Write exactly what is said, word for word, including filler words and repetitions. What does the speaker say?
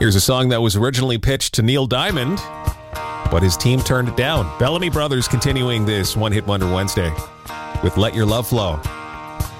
Here's a song that was originally pitched to Neil Diamond, but his team turned it down. Bellamy Brothers continuing this One Hit Wonder Wednesday with Let Your Love Flow.